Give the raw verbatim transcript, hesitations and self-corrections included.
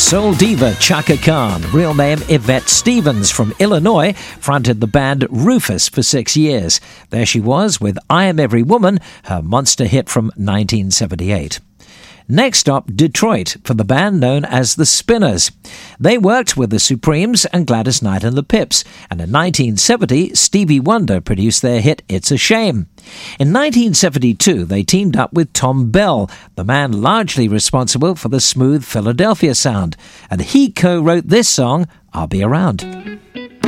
Soul diva Chaka Khan, real name Yvette Stevens from Illinois, fronted the band Rufus for six years. There she was with I Am Every Woman, her monster hit from nineteen seventy-eight. Next up, Detroit, for the band known as the Spinners. They worked with the Supremes and Gladys Knight and the Pips, and in nineteen seventy, Stevie Wonder produced their hit It's a Shame. In nineteen seventy-two, they teamed up with Tom Bell, the man largely responsible for the smooth Philadelphia sound, and he co-wrote this song, I'll Be Around.